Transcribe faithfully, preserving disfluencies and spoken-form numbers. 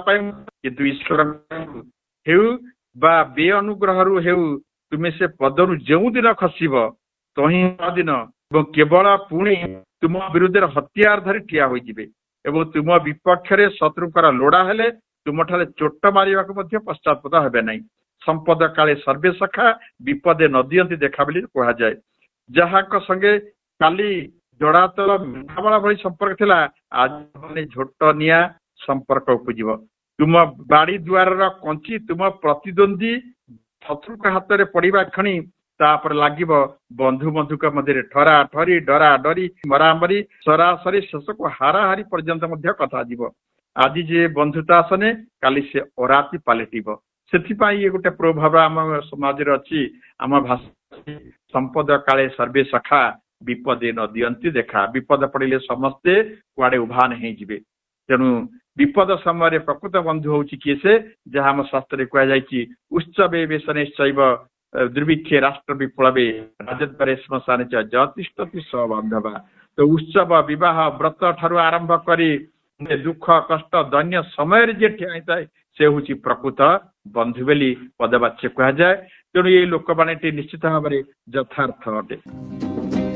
किंतु ईश्वर हेउ बा बे अनुग्रह हेउ तुमे से पदरु जो दिन खसब तो ही दिन केवल पुणी तुम विरुद्ध हथियार धरी ठिया होइजिबे एवं तुम विपक्ष रे शत्रुकर लोड़ा हेले तुम ठारे चोट मारिबा को पश्चातपद हेबे नहीं। संपद काले सर्वे सखा विपदे न दियंती देखा बोली कहा जाए। जहाँ संगे काली जड़ातल मेधाबला भली संपर्क थिला आज माने झोट निया संपर्क उपजिब। तुम बाड़ी द्वार कंची तुम प्रतिद्वंदी शत्रु हाथ में पड़ा क्षणी तापर लागिब बंधु बंधुक मध्य ठरा ठरी डरा डरी मरामरी सरासरी शेष को हाराहारी पर्यंत कथा जीव। आज जे बंधुता आसने काली से अराती पलटिब। से ये गोटे प्रभाव आम समाज अच्छी आम भाषा संपद काले सर्वे सखा विपदे न दियंती देखा। विपद पड़े समस्ते कुआडे उभान हो तेणु विपद समय प्रकृत बंधु हूँ किए से जहाँ आम शास्त्र कहुई उत्सवे वेशनैश्चैव दुर्भिक्षे राष्ट्र विप्लवे राजद्वारे श्मशाने च जतिष्ठति स बांधवा। तो उत्सव विवाह व्रत ठारू आरंभ करी दुख कष्ट दैन्य समय जे ठिया से हूँ प्रकृत बंधु बोली पदवाच्य कहुए। तेणु ये लोक माने निश्चित भाव में यथार्थ अटे।